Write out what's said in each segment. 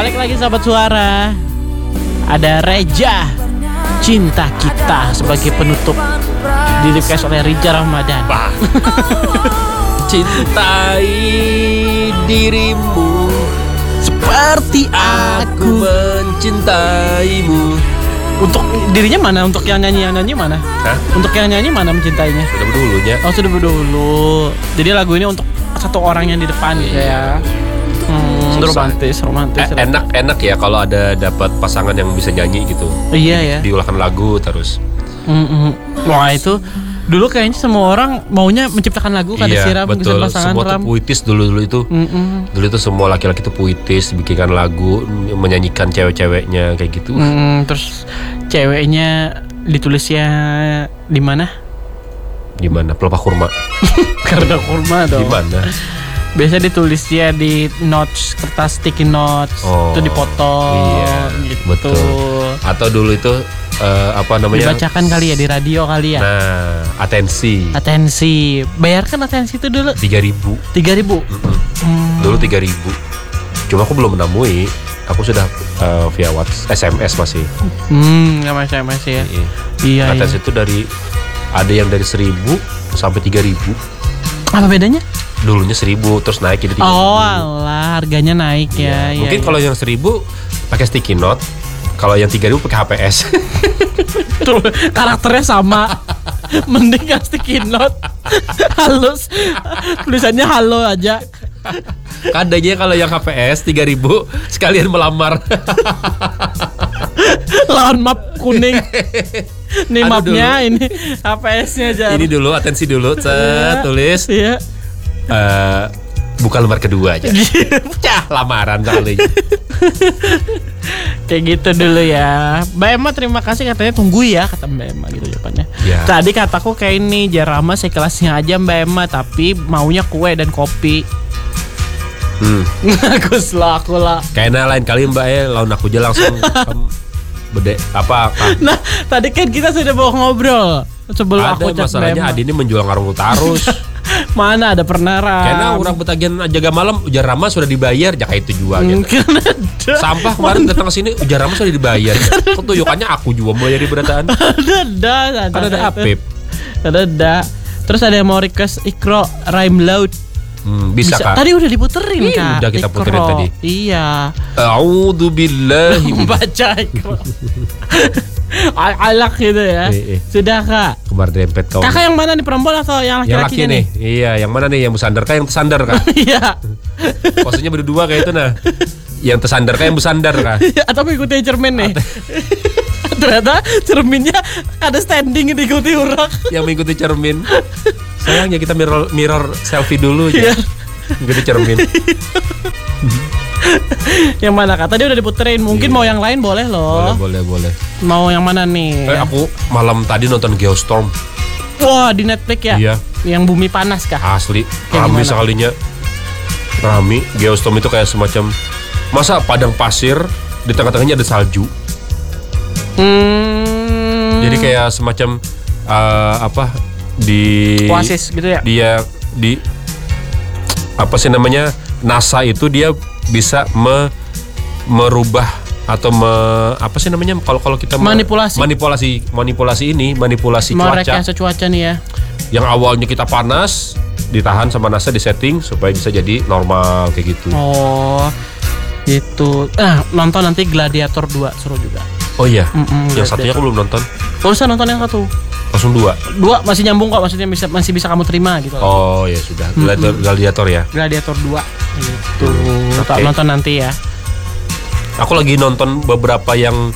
Balik lagi sahabat suara. Ada Reja, Cinta Kita sebagai penutup, di request oleh Rija Ramadan. Cintai dirimu Seperti aku mencintaimu. Untuk dirinya mana? Untuk yang nyanyi mana? Hah? Untuk yang nyanyi mana mencintainya? Sudah berdulunya. Oh, sudah berdulu. Jadi lagu ini untuk satu orang yang di depan gitu ya. Romantis. Enak ya kalau ada dapat pasangan yang bisa nyanyi gitu. Iya ya. Diulahkan lagu terus. Wah, itu dulu kayaknya semua orang maunya menciptakan lagu kada siram, betul. pasangan Semua ram. tuh puitis dulu itu. Dulu itu semua laki-laki tuh puitis, bikinkan lagu, menyanyikan cewek-ceweknya kayak gitu. Terus ceweknya ditulisnya di mana? Gimana? Pelepah kurma. Karena kurma dong. Gimana? Biasa ditulisnya di notes, kertas sticky notes, itu dipotong. Iya, gitu. betul. Atau dulu itu apa namanya? Dibacakan kali ya di radio kali ya. Nah, atensi. Bayarkan atensi itu dulu 3.000. 3.000. Dulu 3.000. Cuma aku belum menemui. Aku sudah via WhatsApp, SMS masih. Nggak masih ya. Iya. Atensi itu ada yang dari 1.000 sampai 3.000. Apa bedanya? Dulunya 1.000 terus naik jadi 3.000. Oh alah, harganya naik ya. Mungkin kalau yang 1.000 pakai sticky note, kalau yang 3.000 pakai HPS. Tuh, karakternya sama. Mending gak sticky note. Halus. Tulisannya halo aja. Kadanya kalau yang HPS 3.000 sekalian melamar. Lawan map kuning. Ini mapnya, ini HPS-nya aja. Ini dulu, atensi dulu, tulis. Iya. Buka lembar kedua aja. Lamaran kali. Kayak gitu dulu ya. Mbak Emma terima kasih, katanya tunggu ya, kata Mbak Emma gitu jawabannya. Ya. Tadi kataku kayak ini Jarama sekelasnya aja Mbak Emma, tapi maunya kue dan kopi. Aku lah. Kayaknya lain kali Mbak lawan aku aja langsung. Bede apa? Nah, tadi kan kita sudah bawa ngobrol sebelum aku chat masalahnya Mbak Emma. Adi ini menjual ngarung tarus. Mana ada pernah ram. Karena orang betagian jaga malam ujar Rama sudah dibayar, jaka itu juga gitu. Sampah kemarin datang ke sini ujar Rama sudah dibayar. Ketujukannya aku juga mau jadi berataan. Ada. Kan ada Apip. Ada. Terus ada yang mau request Ikro Rhyme Loud. Bisa Kak. Tadi udah diputerin Kak. Udah kita puterin tadi. Iya. A'udzubillahi Baca Ikro. Alak gitu ya. Sudah Kak. Kembar dempet kau. Kakak yang mana nih, perempuan atau yang laki-laki nih? Iya, yang mana nih? Yang bersandar kah, yang tersandar kah? Iya. Posisinya berdua kayak itu nah. Yang tersandar kah, yang bersandar kah? Atau mengikuti cermin nih? Ternyata cerminnya ada standing diikuti orang. Yang mengikuti cermin. Sayangnya kita mirror selfie dulu aja. Mengikuti cermin. Yang mana Kak? Tadi udah diputerin. Mungkin mau yang lain boleh loh. Boleh. Mau yang mana nih? Aku malam tadi nonton Geostorm. Wah, di Netflix ya? Iya. Yang bumi panas kah? Asli. Rame sekalinya. Rame. Geostorm itu kayak semacam masa padang pasir di tengah-tengahnya ada salju. Jadi kayak semacam di Oasis gitu ya? Dia di apa sih namanya? NASA itu dia bisa merubah atau apa sih namanya kalau kita manipulasi merekayasa cuaca nih ya. Yang awalnya kita panas ditahan sama NASA, di setting supaya bisa jadi normal kayak gitu. Oh gitu. Nonton nanti Gladiator 2 seru juga. Oh iya. Yang satunya aku belum nonton. Gak usah nonton yang satu. Langsung 2 masih nyambung kok, maksudnya masih bisa kamu terima gitu. Oh ya sudah. Gladiator ya. Gladiator 2 gitu. Tak nonton nanti ya. Aku lagi nonton beberapa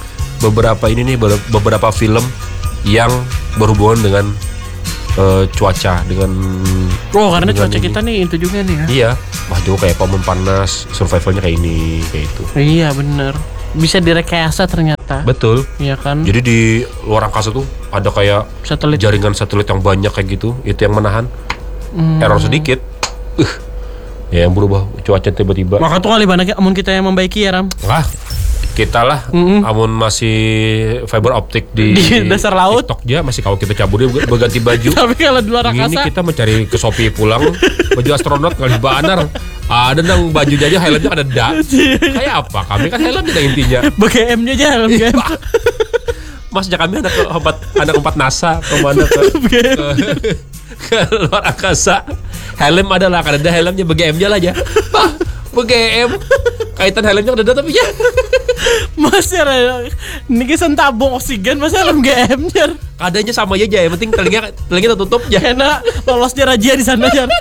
film yang berhubungan dengan cuaca, dengan karena cuaca kita nih itu juga nih ya. Iya. Wah, juga kayak paman panas, survivalnya kayak ini, kayak itu. Iya bener. Bisa direkayasa ternyata. Betul. Iya kan. Jadi di luar angkasa tuh ada kayak jaringan satelit yang banyak kayak gitu. Itu yang menahan error sedikit. Ya yang berubah cuaca tiba-tiba. Maka tuh kali banyak amun kita yang membaiki ya Ram. kita lah, amun masih fiber optik di dasar laut. TikTok aja masih kalau kita cabut dia berganti baju. Tapi kalau di luar ini angkasa kita mencari ke Shopee pulang baju astronot nggak dibanar. Ada nang baju aja helmnya ada kayak apa? Kami kan helm tidak intinya. BGM-nya aja helm GM. Mas kami anak empat NASA kemana ke luar angkasa. Helm adalah kan ada helmnya BGM-nya lah aja. BGM kaitan helmnya ada tapi ya. Mas ya ini kesan tabung oksigen mas helm GM-nya. Kadanya sama aja yang penting telinga tertutup ya. Enak lolosnya raja di sana ya.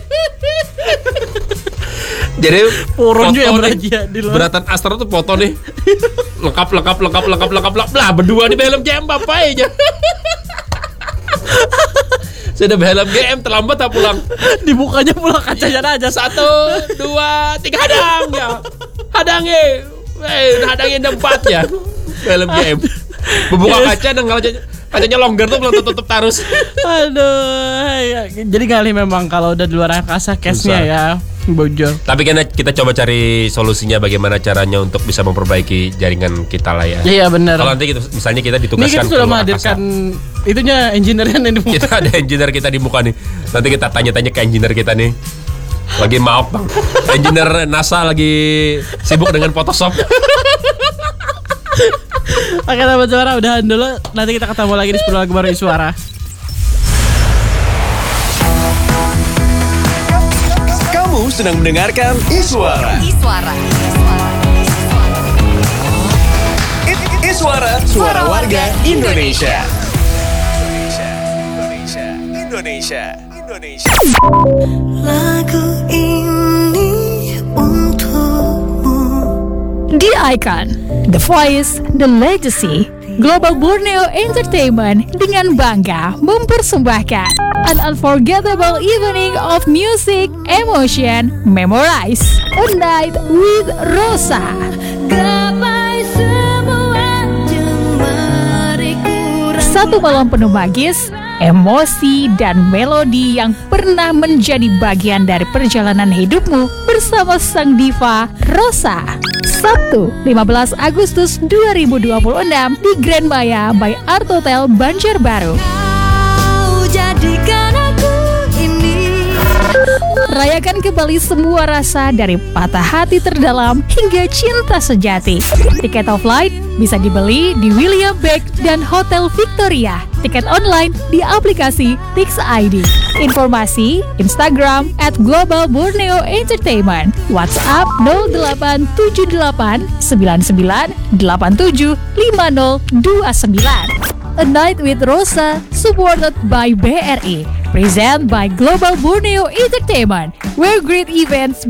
Jadi Poronjo yang raja di luar. Beratan Astro tuh foto nih. lengkap lah berdua di helm GM bapak aja. Saya udah helm GM terlambat tak pulang. Dibukanya pulang kacanya aja 1, 2, 3 hadang ya. Hadangnya. Hadangnya 4 ya. Helm GM. Membuka kaca dan kacanya longgar tuh belum tutup terus. Aduh. Jadi kali memang kalau udah di luar angkasa case-nya ya bocor. Tapi kan kita coba cari solusinya bagaimana caranya untuk bisa memperbaiki jaringan kita lah ya. Iya benar. Kalau nanti misalnya kita ditugaskan ini kita sudah menghadirkan itunya engineer-nya di muka. Kita ada engineer kita di muka nih. Nanti kita tanya-tanya ke engineer kita nih. Lagi maaf bang, engineer NASA lagi sibuk dengan Photoshop. Oke sahabat suara udahan dulu. Nanti kita ketemu lagi di 10 lagu baru Iswara. Kamu sedang mendengarkan Iswara. Iswara, suara warga Indonesia. Lagu ini untukmu. The Icon, The Voice, The Legacy, Global Borneo Entertainment dengan bangga mempersembahkan an unforgettable evening of music, emotion, memorize. A Night with Rosa. Satu malam penuh magis, emosi dan melodi yang pernah menjadi bagian dari perjalanan hidupmu bersama sang diva Rosa. Sabtu 15 Agustus 2026 di Grand Maya by Art Hotel Banjarbaru. Rayakan kembali semua rasa dari patah hati terdalam hingga cinta sejati. Tiket offline bisa dibeli di William Beck dan Hotel Victoria. Tiket online di aplikasi Tix ID. Informasi Instagram @Global Borneo Entertainment. WhatsApp 0878 99 87 5029. A Night with Rosa, supported by BRI. Present by Global Borneo Entertainment, where great events